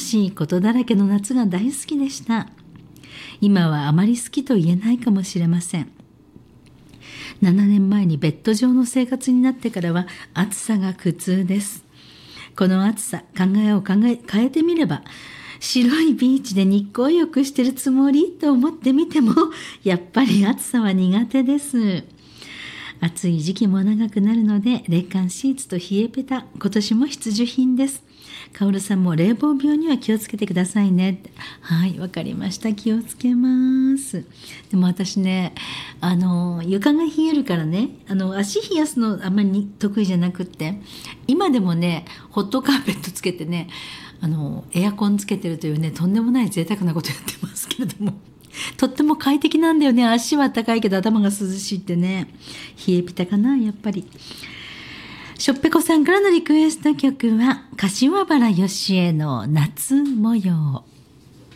しいことだらけの夏が大好きでした。今はあまり好きと言えないかもしれません。7年前にベッド上の生活になってからは暑さが苦痛です。この暑さ、考えを変えてみれば、白いビーチで日光浴してるつもりと思ってみても、やっぱり暑さは苦手です。暑い時期も長くなるので、冷感シーツと冷えペタ、今年も必需品です。カオルさんも冷房病には気をつけてくださいね。はい、わかりました。気をつけます。でも私ね、床が冷えるからね、足冷やすのあんまり得意じゃなくって、今でもね、ホットカーペットつけてね、エアコンつけてるというね、とんでもない贅沢なことやってますけれども。とっても快適なんだよね。足は暖かいけど頭が涼しいってね。冷えピタかな、やっぱり。しょっぺこさんからのリクエスト曲は柏原芳恵の夏模様。